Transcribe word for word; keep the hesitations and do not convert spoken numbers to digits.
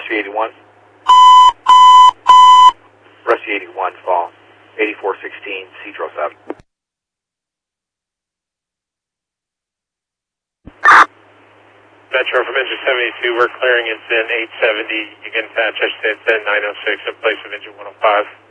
Rusty eighty-one. Rusty eighty-one, fall. eighty-four sixteen, Cedros Avenue. Metro from engine seventy-two, we're clearing engine eight seventy. You can patch us to nine oh six in place of engine one oh five.